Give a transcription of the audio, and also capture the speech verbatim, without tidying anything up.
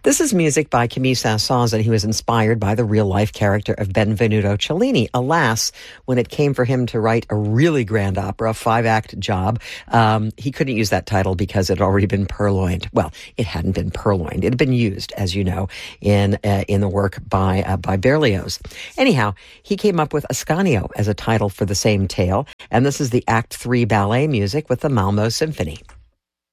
This is music by Camille Saint-Saëns, and he was inspired by the real-life character of Benvenuto Cellini. Alas, when it came for him to write a really grand opera, a five-act job, um, he couldn't use that title because it had already been purloined. Well, it hadn't been purloined. It had been used, as you know, in uh, in the work by uh, by Berlioz. Anyhow, he came up with Ascanio as a title for the same tale, and this is the Act Three ballet music with the Malmo Symphony.